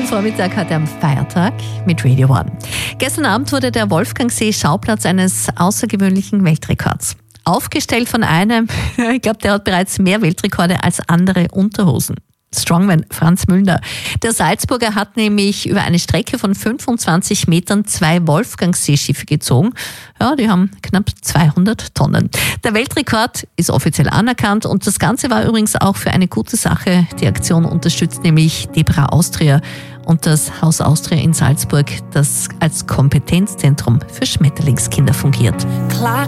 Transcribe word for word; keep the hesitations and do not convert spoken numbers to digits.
schönen Vormittag heute am Feiertag mit Radio One. Gestern Abend wurde der Wolfgangsee Schauplatz eines außergewöhnlichen Weltrekords. Aufgestellt von einem, ich glaube, der hat bereits mehr Weltrekorde als andere Unterhosen. Strongman Franz Müllner. Der Salzburger hat nämlich über eine Strecke von fünfundzwanzig Metern zwei Wolfgangsee-Schiffe gezogen. Ja, die haben knapp zweihundert Tonnen. Der Weltrekord ist offiziell anerkannt und das Ganze war übrigens auch für eine gute Sache. Die Aktion unterstützt nämlich Debra Austria und das Haus Austria in Salzburg, das als Kompetenzzentrum für Schmetterlingskinder fungiert. Klar.